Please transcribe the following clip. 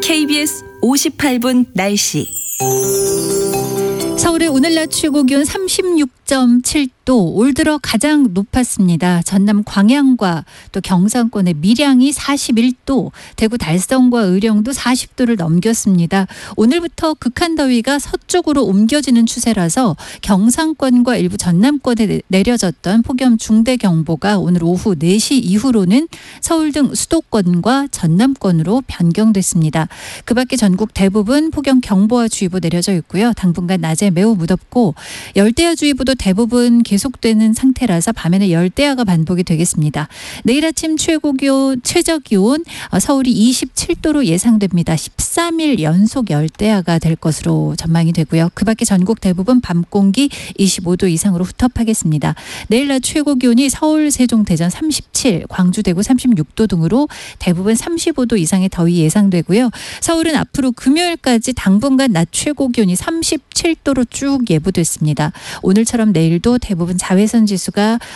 KBS 58분 날씨. 서울의 오늘 낮 최고 기온 36.7도, 올 들어 가장 높았습니다. 전남 광양과 또 경상권의 밀양이 41도, 대구 달성과 의령도 40도를 넘겼습니다. 오늘부터 극한 더위가 서쪽으로 옮겨지는 추세라서 경상권과 일부 전남권에 내려졌던 폭염 중대경보가 오늘 오후 4시 이후로는 서울 등 수도권과 전남권으로 변경됐습니다. 그 밖에 전국 대부분 폭염 경보와 주의보 내려져 있고요. 당분간 낮에 매우 무덥고 열대야주의보도 대부분 계속되는 상태라서 밤에는 열대야가 반복이 되겠습니다. 내일 아침 최저 기온 서울이 27도로 예상됩니다. 13일 연속 열대야가 될 것으로 전망이 되고요. 그 밖에 전국 대부분 밤 공기 25도 이상으로 후텁하겠습니다. 내일 낮 최고 기온이 서울, 세종, 대전 37, 광주, 대구 36도 등으로 대부분 35도 이상의 더위 예상되고요. 서울은 앞으로 금요일까지 당분간 낮 최고 기온이 37도로 쭉 예보됐습니다. 오늘처럼 내일도 대부분 자외선 지수가